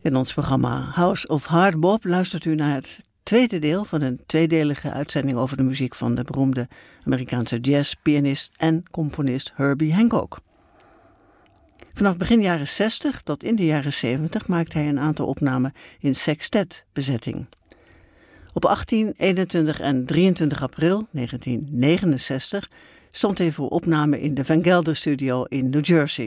In ons programma House of Hard Bop luistert u naar het tweede deel van een tweedelige uitzending over de muziek van de beroemde Amerikaanse jazzpianist en componist Herbie Hancock. Vanaf begin jaren 60 tot in de jaren 70 maakte hij een aantal opnamen in sextet-bezetting. Op 18, 21 en 23 april 1969 stond hij voor opname in de Van Gelder Studio in New Jersey.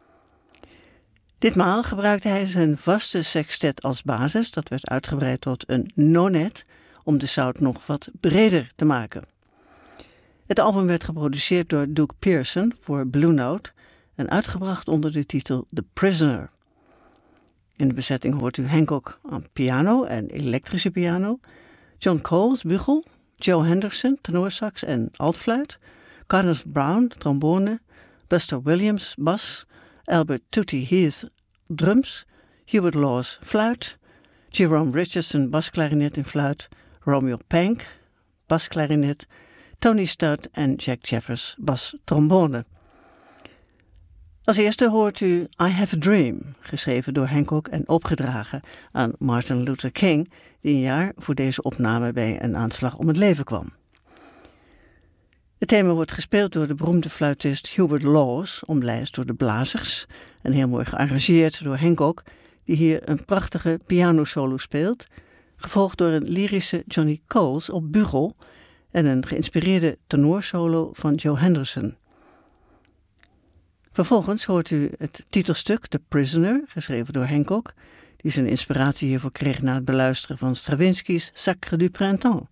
Ditmaal gebruikte hij zijn vaste sextet als basis, dat werd uitgebreid tot een nonet, om de sound nog wat breder te maken. Het album werd geproduceerd door Duke Pearson voor Blue Note en uitgebracht onder de titel The Prisoner. In de bezetting hoort u Hancock aan piano en elektrische piano, John Coles bugel, Joe Henderson tenorsax en altfluit, Carlos Brown trombone, Buster Williams bas, Albert Tootie Heath drums, Hubert Laws fluit, Jerome Richardson basklarinet en fluit, Romeo Pank basklarinet, Tony Studd en Jack Jeffers bastrombone. Als eerste hoort u I Have a Dream, geschreven door Hancock en opgedragen aan Martin Luther King, die een jaar voor deze opname bij een aanslag om het leven kwam. Het thema wordt gespeeld door de beroemde fluitist Hubert Laws, omlijst door de blazers en heel mooi gearrangeerd door Hancock, die hier een prachtige pianosolo speelt, gevolgd door een lyrische Johnny Coles op bugel en een geïnspireerde tenorsolo van Joe Henderson. Vervolgens hoort u het titelstuk The Prisoner, geschreven door Hancock, die zijn inspiratie hiervoor kreeg na het beluisteren van Stravinsky's Sacre du Printemps.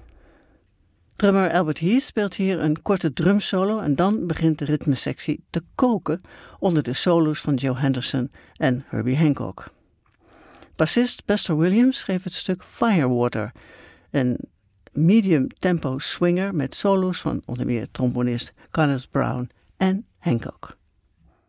Drummer Albert Heath speelt hier een korte drumsolo en dan begint de ritmesectie te koken onder de solo's van Joe Henderson en Herbie Hancock. Bassist Buster Williams schreef het stuk Firewater, een medium tempo swinger met solo's van onder meer trombonist Carlos Brown en Hancock.